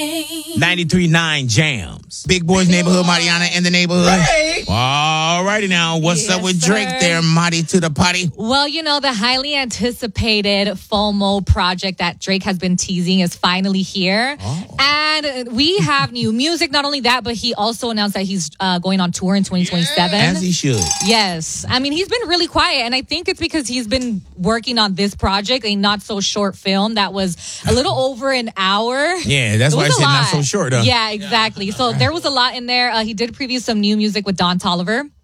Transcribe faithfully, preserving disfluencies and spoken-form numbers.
ninety-three point nine Jams. Big Boys Neighborhood, Mariana in the neighborhood. Hey. All righty now. What's Yes, up with Drake sir. there, Marty to the potty? Well, you know, the highly anticipated FOMO project that Drake has been teasing is finally here. Oh. And we have new music. Not only that, but he also announced that he's uh, going on tour in twenty twenty-seven. As he should. Yes. I mean, he's been really quiet, and I think it's because he's been working on this project, a not-so-short film that was a little over an hour. Yeah, that's It why I was a said not lot. so short, huh? Yeah, exactly. So there was a lot in there. Uh, he did preview some new music with Don Toliver.